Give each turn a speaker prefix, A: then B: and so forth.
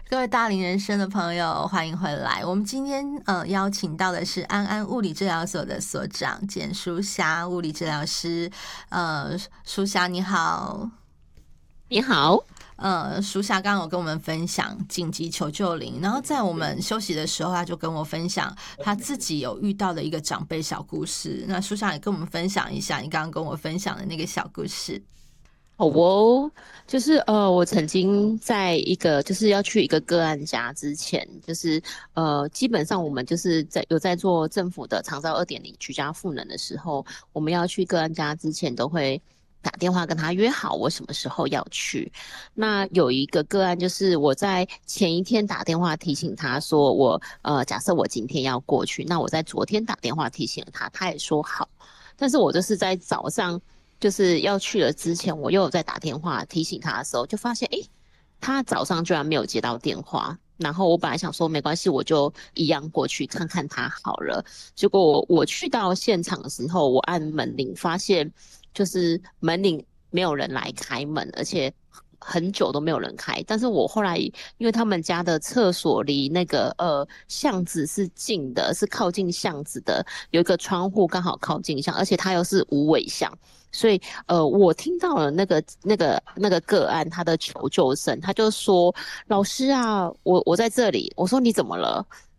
A: 各位大龄人生的朋友，欢迎回来。我们今天邀请到的是安安物理治疗所的所长简淑霞物理治疗师。淑霞你好。
B: 你好。
A: 淑霞刚刚有跟我们分享紧急求救铃，然后在我们休息的时候，他就跟我分享他自己有遇到的一个长辈小故事。那淑霞也跟我们分享一下你刚刚跟我分享的那个小故事。
B: 好哦，就是我曾经在一个就是要去一个个案家之前，就是基本上我们就是有在做政府的长照2.0居家赋能的时候，我们要去个案家之前都会打电话跟他约好我什么时候要去。那有一个个案就是我在前一天打电话提醒他说假设我今天要过去，那我在昨天打电话提醒了他，他也说好。但是我就是在早上就是要去了之前，我又有在打电话提醒他的时候，就发现诶，他早上居然没有接到电话。然后我本来想说没关系，我就一样过去看看他好了。结果我去到现场的时候，我按门铃，发现就是门铃没有人来开门，而且很久都没有人开。但是我后来因为他们家的厕所离那个巷子是近的，是靠近巷子的，有一个窗户刚好靠近巷，而且它又是无尾巷。所以我听到了那个个案他的求救声，他就说：“老师啊，我在这里。”我说：“你怎么了？”